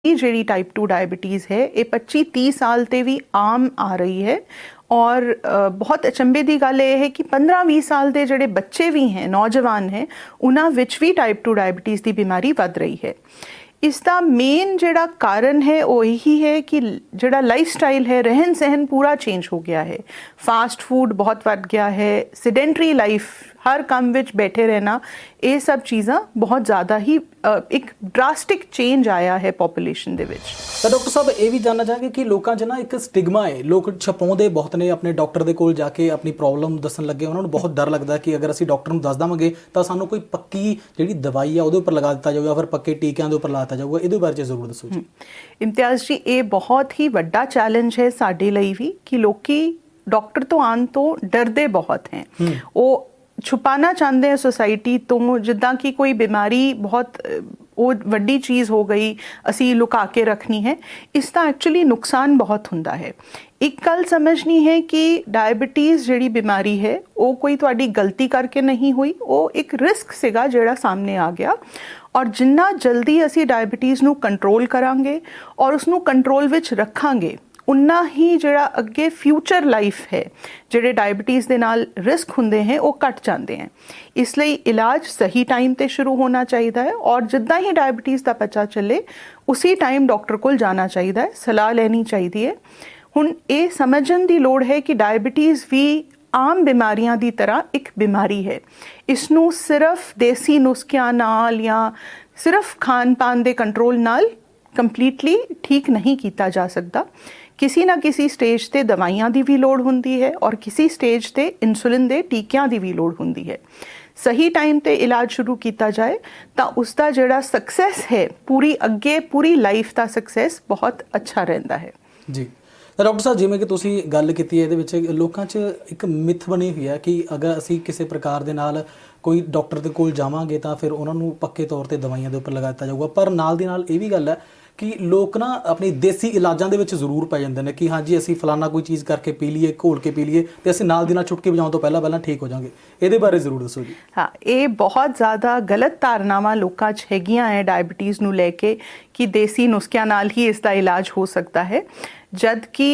ਜਿਹੜੀ type 2 diabetes ਹੈ ਇਹ 25-30 ਸਾਲ ਤੇ ਵੀ ਆਮ ਆ ਰਹੀ ਹੈ ਔਰ ਬਹੁਤ ਅਚੰਭੇ ਦੀ ਗੱਲ ਇਹ ਹੈ ਕਿ 15-20 ਸਾਲ ਦੇ ਜਿਹੜੇ ਬੱਚੇ ਵੀ ਹੈ ਨੌਜਵਾਨ ਹੈ ਉਹਨਾਂ ਵਿੱਚ ਵੀ ਟਾਈਪ 2 ਡਾਇਬੀਟੀਜ਼ ਦੀ ਬਿਮਾਰੀ ਵੱਧ ਰਹੀ ਹੈ। ਇਸ ਦਾ ਮੇਨ ਜਿਹੜਾ ਕਾਰਨ ਹੈ ਉਹ ਇਹੀ ਹੈ ਕਿ ਜਿਹੜਾ ਲਾਈਫ ਸਟਾਈਲ ਹੈ ਰਹਿਣ ਸਹਿਣ ਪੂਰਾ ਚੇਂਜ ਹੋ ਗਿਆ ਹੈ। ਫਾਸਟ ਫੂਡ ਬਹੁਤ ਵੱਧ ਗਿਆ ਹੈ, ਸੈਡੈਂਟਰੀ ਲਾਈਫ, ਹਰ ਕੰਮ ਵਿੱਚ ਬੈਠੇ ਰਹਿਣਾ, ਇਹ ਸਭ ਚੀਜ਼ਾਂ ਬਹੁਤ ਜ਼ਿਆਦਾ ਹੀ ਇੱਕ ਡਰਾਸਟਿਕ ਚੇਂਜ ਆਇਆ ਹੈ ਪੋਪੂਲੇਸ਼ਨ ਦੇ ਵਿੱਚ। ਤਾਂ ਡਾਕਟਰ ਸਾਹਿਬ ਇਹ ਵੀ ਜਾਣਨਾ ਚਾਹਾਂਗੇ ਕਿ ਲੋਕਾਂ 'ਚ ਨਾ ਇੱਕ ਸਟਿਗਮਾ ਹੈ, ਲੋਕ ਛਪਾਉਂਦੇ ਬਹੁਤ ਨੇ, ਆਪਣੇ ਡਾਕਟਰ ਦੇ ਕੋਲ ਜਾ ਕੇ ਆਪਣੀ ਪ੍ਰੋਬਲਮ ਦੱਸਣ ਲੱਗੇ ਉਹਨਾਂ ਨੂੰ ਬਹੁਤ ਡਰ ਲੱਗਦਾ ਕਿ ਅਗਰ ਅਸੀਂ ਡਾਕਟਰ ਨੂੰ ਦੱਸ ਦੇਵਾਂਗੇ ਤਾਂ ਸਾਨੂੰ ਕੋਈ ਪੱਕੀ ਜਿਹੜੀ ਦਵਾਈ ਆ ਉਹਦੇ ਉੱਪਰ ਲਗਾ ਦਿੱਤਾ ਜਾਊਗਾ, ਫਿਰ ਪੱਕੇ ਟੀਕਿਆਂ ਦੇ ਉੱਪਰ ਲਾ ਦਿੱਤਾ ਜਾਊਗਾ। ਇਹਦੇ ਬਾਰੇ 'ਚ ਜ਼ਰੂਰ ਦੱਸੋ ਜੀ। ਇਮਤਿਆਜ਼ ਜੀ, ਇਹ ਬਹੁਤ ਹੀ ਵੱਡਾ ਚੈਲੰਜ ਹੈ ਸਾਡੇ ਲਈ ਵੀ ਕਿ ਲੋਕੀ ਡਾਕਟਰ ਤੋਂ ਆਉਣ ਤੋਂ ਡਰਦੇ ਬਹੁਤ ਹੈ। ਉਹ ਛੁਪਾਣਾ ਚਾਹੁੰਦੇ हैं सोसाइटी ਤੋਂ, ਜਿੱਦਾਂ ਕਿ ਕੋਈ ਬਿਮਾਰੀ ਬਹੁਤ ਉਹ ਵੱਡੀ ਚੀਜ਼ ਹੋ ਗਈ ਅਸੀਂ ਲੁਕਾ ਕੇ ਰੱਖਣੀ ਹੈ। ਇਸ ਦਾ ਐਕਚੁਅਲੀ ਨੁਕਸਾਨ ਬਹੁਤ ਹੁੰਦਾ ਹੈ। ਇੱਕ ਗੱਲ ਸਮਝਣੀ ਹੈ ਕਿ ਡਾਇਬੀਟੀਜ਼ ਜਿਹੜੀ ਬਿਮਾਰੀ ਹੈ ਉਹ ਕੋਈ ਤੁਹਾਡੀ ਗਲਤੀ ਕਰਕੇ ਨਹੀਂ ਹੋਈ, ਉਹ ਇੱਕ ਰਿਸਕ ਸੀਗਾ ਜਿਹੜਾ ਸਾਹਮਣੇ ਆ ਗਿਆ ਔਰ ਜਿੰਨਾ ਜਲਦੀ ਅਸੀਂ ਡਾਇਬੀਟੀਜ਼ ਨੂੰ ਕੰਟਰੋਲ ਕਰਾਂਗੇ ਔਰ ਉਸਨੂੰ ਕੰਟਰੋਲ ਵਿੱਚ ਰੱਖਾਂਗੇ ਉਨਾ ਹੀ ਜਿਹੜਾ ਅੱਗੇ ਫਿਊਚਰ ਲਾਈਫ ਹੈ ਜਿਹੜੇ ਡਾਇਬੀਟੀਜ਼ ਦੇ ਨਾਲ ਰਿਸਕ ਹੁੰਦੇ हैं ਉਹ ਘਟ ਜਾਂਦੇ हैं। ਇਸ ਲਈ ਇਲਾਜ ਸਹੀ ਟਾਈਮ ਤੇ ਸ਼ੁਰੂ ਹੋਣਾ ਚਾਹੀਦਾ ਹੈ ਔਰ ਜਿੱਦਾਂ ਹੀ ਡਾਇਬੀਟੀਜ਼ ਦਾ ਪਤਾ ਚੱਲੇ ਉਸੇ ਟਾਈਮ ਡਾਕਟਰ ਕੋਲ ਜਾਣਾ ਚਾਹੀਦਾ ਹੈ, ਸਲਾਹ ਲੈਣੀ ਚਾਹੀਦੀ ਹੈ। ਹੁਣ ਇਹ ਸਮਝਣ ਦੀ ਲੋੜ ਹੈ ਕਿ ਡਾਇਬੀਟੀਜ਼ ਵੀ ਆਮ ਬਿਮਾਰੀਆਂ ਦੀ ਤਰ੍ਹਾਂ ਇੱਕ ਬਿਮਾਰੀ ਹੈ। ਇਸ ਨੂੰ ਸਿਰਫ ਦੇਸੀ ਨੁਸਖਿਆਂ ਨਾਲ ਜਾਂ ਸਿਰਫ ਖਾਣ ਪਾਨ ਦੇ ਕੰਟਰੋਲ ਨਾਲ ਕੰਪਲੀਟਲੀ ਠੀਕ ਨਹੀਂ ਕੀਤਾ ਜਾ ਸਕਦਾ। किसी ना किसी स्टेज ते दवाइयां दी भी लोड़ हुंदी है और किसी स्टेज ते इंसुलिन दे टीकियां दी भी लोड़ हुंदी है। सही टाइम ते इलाज शुरू किया जाए तो उसका जिहड़ा सक्सैस है पूरी अगे पूरी लाइफ का सक्सैस बहुत अच्छा रहिंदा है जी। तो डॉक्टर साहब जिवें कि तुसीं गल कीती है इहदे विच लोकां 'च एक मिथ बनी हुई है कि अगर असीं किसी प्रकार दे नाल कोई डॉक्टर दे कोल जावांगे तां फिर उन्हां नूं पक्के तौर ते दवाइयां दे उपर लगा दित्ता जाऊगा, पर नाल दी नाल इह भी गल है कि लोग ना अपनी देसी इलाजां दे विच जरूर पै जांदे ने कि हाँ जी असीं फलाना कोई चीज़ करके पी लीए, घोल के पी लीए ते असीं नाल दी नाल चुटकी बजाउण तो पहला ठीक हो जाएंगे। ਇਹਦੇ ਬਾਰੇ ਜ਼ਰੂਰ ਦੱਸੋ ਜੀ। ਹਾਂ, ਇਹ ਬਹੁਤ ਜ਼ਿਆਦਾ ਗਲਤ ਧਾਰਨਾਵਾਂ ਲੋਕਾਂ 'ਚ ਹੈਗੀਆਂ ਹੈ ਡਾਇਬੀਟੀਜ਼ ਨੂੰ ਲੈ ਕੇ ਕਿ ਦੇਸੀ ਨੁਸਖਿਆਂ ਨਾਲ ਹੀ ਇਸ ਦਾ ਇਲਾਜ ਹੋ ਸਕਦਾ ਹੈ, ਜਦ ਕਿ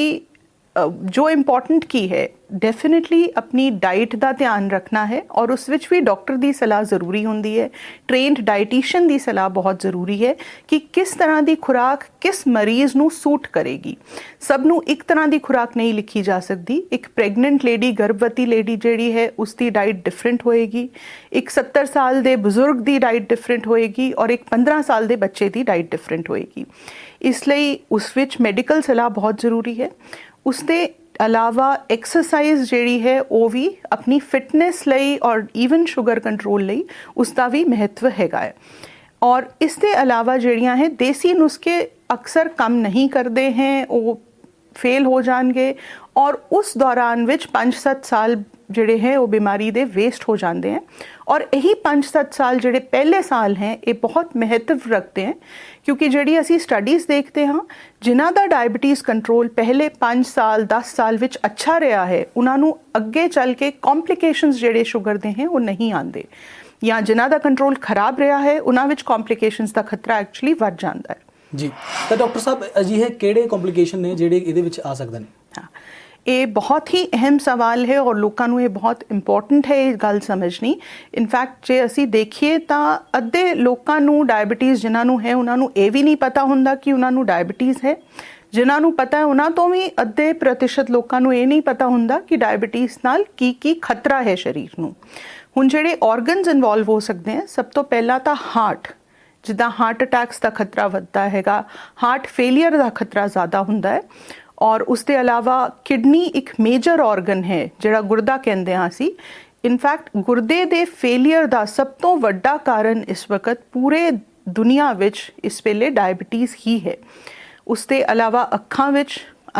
जो इम्पॉर्टेंट की है डेफिनेटली अपनी डाइट का ध्यान रखना है और उस विच भी डॉक्टर की सलाह ज़रूरी होंदी है। ट्रेंड डाइटिशियन की सलाह बहुत ज़रूरी है कि किस तरह की खुराक किस मरीज़ नूं सूट करेगी। सब नूं एक तरह की खुराक नहीं लिखी जा सकती। एक प्रेगनेंट लेडी, गर्भवती लेडी जिहड़ी है उसकी डाइट डिफरेंट होएगी, एक 70 साल के बजुर्ग की डाइट डिफरेंट होएगी और एक 15 साल के बच्चे की डाइट डिफरेंट होएगी। इसलिए उस विच मैडिकल सलाह बहुत ज़रूरी है। उसके अलावा एक्सरसाइज जिहड़ी है वो भी अपनी फिटनेस लई और ईवन शुगर कंट्रोल लई उसका भी महत्व हैगा है। और इसके अलावा जिहड़ियां है देसी नुस्खे अक्सर काम नहीं करते हैं, वो फेल हो जाएंगे और उस दौरान विच 5-7 साल ਜਿਹੜੇ ਹੈ ਉਹ ਬਿਮਾਰੀ ਦੇ ਵੇਸਟ ਹੋ ਜਾਂਦੇ हैं और यही 5-7 साल ਜਿਹੜੇ ਪਹਿਲੇ ਸਾਲ हैं ये बहुत महत्व रखते हैं क्योंकि ਜਿਹੜੀ ਅਸੀਂ ਸਟੱਡੀਜ਼ ਦੇਖਦੇ ਹਾਂ ਜਿਨ੍ਹਾਂ ਦਾ ਡਾਇਬੀਟੀਜ਼ ਕੰਟਰੋਲ ਪਹਿਲੇ 5 ਸਾਲ 10 ਸਾਲ ਵਿੱਚ ਅੱਛਾ ਰਿਹਾ ਹੈ ਉਹਨਾਂ ਨੂੰ ਅੱਗੇ ਚੱਲ ਕੇ ਕੰਪਲਿਕੇਸ਼ਨਸ ਜਿਹੜੇ ਸ਼ੂਗਰ ਦੇ हैं ਉਹ ਨਹੀਂ ਆਉਂਦੇ, ਜਾਂ ਜਿਨ੍ਹਾਂ ਦਾ ਕੰਟਰੋਲ ਖਰਾਬ ਰਿਹਾ ਹੈ ਉਹਨਾਂ ਵਿੱਚ ਕੰਪਲਿਕੇਸ਼ਨਸ ਦਾ ਖਤਰਾ ਐਕਚੁਅਲੀ ਵੱਧ ਜਾਂਦਾ ਹੈ ਜੀ। ਤਾਂ ਡਾਕਟਰ ਸਾਹਿਬ ਅਜਿਹੇ ਕਿਹੜੇ ਕੰਪਲਿਕੇਸ਼ਨ ਨੇ ਜਿਹੜੇ ਇਹਦੇ ਵਿੱਚ ਆ ਸਕਦੇ ਨੇ? ਹਾਂ, ਇਹ ਬਹੁਤ ਹੀ ਅਹਿਮ ਸਵਾਲ ਹੈ ਔਰ ਲੋਕਾਂ ਨੂੰ ਇਹ ਬਹੁਤ ਇੰਪੋਰਟੈਂਟ ਹੈ ਇਹ ਗੱਲ ਸਮਝਣੀ। ਇਨਫੈਕਟ ਜੇ ਅਸੀਂ ਦੇਖੀਏ ਤਾਂ ਅੱਧੇ ਲੋਕਾਂ ਨੂੰ ਡਾਇਬੀਟੀਜ਼ ਜਿਨ੍ਹਾਂ ਨੂੰ ਹੈ ਉਹਨਾਂ ਨੂੰ ਇਹ ਵੀ ਨਹੀਂ ਪਤਾ ਹੁੰਦਾ ਕਿ ਉਹਨਾਂ ਨੂੰ ਡਾਇਬੀਟੀਜ਼ ਹੈ। ਜਿਨ੍ਹਾਂ ਨੂੰ ਪਤਾ ਹੈ ਉਹਨਾਂ ਤੋਂ ਵੀ ਅੱਧੇ ਪ੍ਰਤੀਸ਼ਤ ਲੋਕਾਂ ਨੂੰ ਇਹ ਨਹੀਂ ਪਤਾ ਹੁੰਦਾ ਕਿ ਡਾਇਬੀਟੀਜ਼ ਨਾਲ ਕੀ ਖਤਰਾ ਹੈ ਸਰੀਰ ਨੂੰ। ਹੁਣ ਜਿਹੜੇ ਆਰਗਨਸ ਇਨਵੋਲਵ ਹੋ ਸਕਦੇ ਹੈ, ਸਭ ਤੋਂ ਪਹਿਲਾਂ ਤਾਂ ਹਾਰਟ, ਜਿੱਦਾਂ ਹਾਰਟ ਅਟੈਕਸ ਦਾ ਖਤਰਾ ਵੱਧਦਾ ਹੈਗਾ, ਹਾਰਟ ਫੇਲੀਅਰ ਦਾ ਖਤਰਾ ਜ਼ਿਆਦਾ ਹੁੰਦਾ ਹੈ और उसके अलावा किडनी एक मेजर ऑर्गन है जिहड़ा गुरदा कहते हैं असी। इनफैक्ट गुरदे दे फेलियर का सब तो वड्डा कारण इस वक्त पूरे दुनिया विच इस वेले डायबिटीज़ ही है। उसके अलावा अखां विच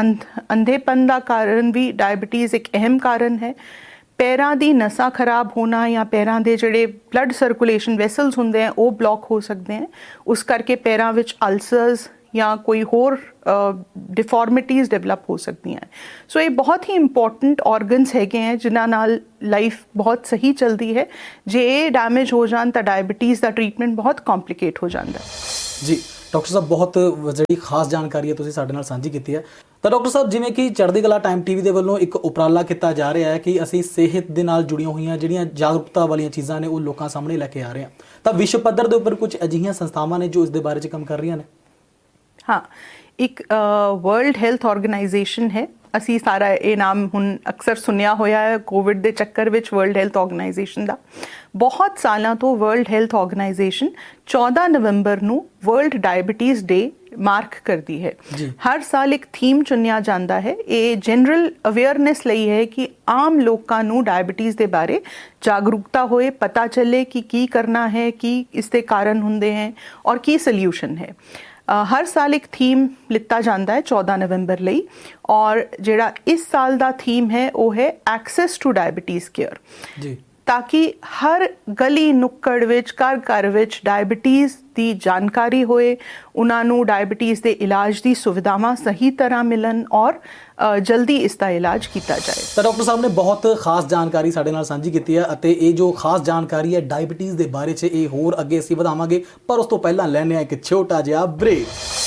अंधेपन का कारण भी डायबिटीज़ एक अहम कारण है। पैरां दी नसां खराब होना या पैरां दे जिहड़े ब्लड सर्कुलेशन वैसल्स हुंदे हैं वो ब्लॉक हो सकते हैं, उस करके पैरां विच अल्सर्स या कोई होर डिफॉर्मिटीज़ डेवलप हो सकती हैं। सो ये बहुत ही इंपॉर्टेंट ऑर्गनस हैगे हैं जिन्हां नाल लाइफ बहुत सही चलती है। जे डैमेज हो जान तो डायबिटीज़ का ट्रीटमेंट बहुत कॉम्प्लिकेट हो जाता है जी। ਡਾਕਟਰ ਸਾਹਿਬ ਬਹੁਤ ਜਿਹੜੀ ਖਾਸ ਜਾਣਕਾਰੀ ਹੈ ਤੁਸੀਂ ਸਾਡੇ ਨਾਲ ਸਾਂਝੀ ਕੀਤੀ ਹੈ। ਤਾਂ ਡਾਕਟਰ ਸਾਹਿਬ, ਜਿਵੇਂ ਕਿ ਚੜ੍ਹਦੀ ਕਲਾ ਟਾਈਮ ਟੀਵੀ ਦੇ ਵੱਲੋਂ ਇੱਕ ਉਪਰਾਲਾ ਕੀਤਾ ਜਾ ਰਿਹਾ ਹੈ ਕਿ ਅਸੀਂ ਸਿਹਤ ਦੇ ਨਾਲ ਜੁੜੀਆਂ ਹੋਈਆਂ ਜਿਹੜੀਆਂ ਜਾਗਰੂਕਤਾ ਵਾਲੀਆਂ ਚੀਜ਼ਾਂ ਨੇ ਉਹ ਲੋਕਾਂ ਸਾਹਮਣੇ ਲੈ ਕੇ ਆ ਰਹੇ ਹਾਂ, ਤਾਂ ਵਿਸ਼ਵ ਪੱਧਰ ਦੇ ਉੱਪਰ ਕੁਝ ਅਜਿਹੀਆਂ ਸੰਸਥਾਵਾਂ ਨੇ ਜੋ ਇਸ ਦੇ ਬਾਰੇ 'ਚ ਕੰਮ ਕਰ ਰਹੀਆਂ ਨੇ। ਹਾਂ, ਇੱਕ ਵਰਲਡ ਹੈਲਥ ਆਰਗੇਨਾਈਜੇਸ਼ਨ ਹੈ, ਅਸੀਂ ਸਾਰਾ ਇਹ ਨਾਮ ਹੁਣ ਅਕਸਰ ਸੁਣਿਆ ਹੋਇਆ ਹੈ ਕੋਵਿਡ ਦੇ ਚੱਕਰ ਵਿੱਚ, ਵਰਲਡ ਹੈਲਥ ਆਰਗੇਨਾਈਜੇਸ਼ਨ ਦਾ। ਬਹੁਤ ਸਾਲਾਂ ਤੋਂ ਵਰਲਡ ਹੈਲਥ ਆਰਗੇਨਾਈਜੇਸ਼ਨ 14 ਨਵੰਬਰ ਨੂੰ ਵਰਲਡ ਡਾਇਬਟੀਜ਼ ਡੇ ਮਾਰਕ ਕਰਦੀ ਹੈ। ਹਰ ਸਾਲ ਇੱਕ ਥੀਮ ਚੁਣਿਆ ਜਾਂਦਾ ਹੈ। ਇਹ ਜਨਰਲ ਅਵੇਅਰਨੈਸ ਲਈ ਹੈ ਕਿ ਆਮ ਲੋਕਾਂ ਨੂੰ ਡਾਇਬਟੀਜ਼ ਦੇ ਬਾਰੇ ਜਾਗਰੂਕਤਾ ਹੋਏ, ਪਤਾ ਚੱਲੇ ਕਿ ਕੀ ਕਰਨਾ ਹੈ, ਕੀ ਇਸ ਦੇ ਕਾਰਨ ਹੁੰਦੇ हैं ਔਰ ਕੀ ਸੋਲਿਊਸ਼ਨ ਹੈ। ਹਰ ਸਾਲ ਇੱਕ ਥੀਮ ਲਿੱਤਾ ਜਾਂਦਾ ਹੈ 14 ਨਵੰਬਰ ਲਈ, ਔਰ ਜਿਹੜਾ ਇਸ ਸਾਲ ਦਾ ਥੀਮ ਹੈ ਉਹ ਹੈ ਐਕਸੈਸ ਟੂ ਡਾਇਬਟੀਜ਼ ਕੇਅਰ, ਤਾਂ ਕਿ ਹਰ ਗਲੀ ਨੁੱਕੜ ਵਿੱਚ, ਘਰ ਘਰ ਵਿੱਚ ਡਾਇਬਟੀਜ਼ ਦੀ ਜਾਣਕਾਰੀ ਹੋਏ, ਉਹਨਾਂ ਨੂੰ ਡਾਇਬਟੀਜ਼ ਦੇ ਇਲਾਜ ਦੀ ਸੁਵਿਧਾਵਾਂ ਸਹੀ ਤਰ੍ਹਾਂ ਮਿਲਣ ਔਰ ਜਲਦੀ ਇਸ ਦਾ ਇਲਾਜ ਕੀਤਾ ਜਾਏ। ਤਾਂ ਡਾਕਟਰ ਸਾਹਿਬ ਨੇ ਬਹੁਤ ਖਾਸ ਜਾਣਕਾਰੀ ਸਾਡੇ ਨਾਲ ਸਾਂਝੀ ਕੀਤੀ ਹੈ, ਅਤੇ ਇਹ ਜੋ ਖਾਸ ਜਾਣਕਾਰੀ ਹੈ ਡਾਇਬਟੀਜ਼ ਦੇ ਬਾਰੇ 'ਚ ਇਹ ਹੋਰ ਅੱਗੇ ਅਸੀਂ ਵਧਾਵਾਂਗੇ, ਪਰ ਉਸ ਤੋਂ ਪਹਿਲਾਂ ਲੈਂਦੇ ਹਾਂ ਇੱਕ ਛੋਟਾ ਜਿਹਾ ਬ੍ਰੇਕ।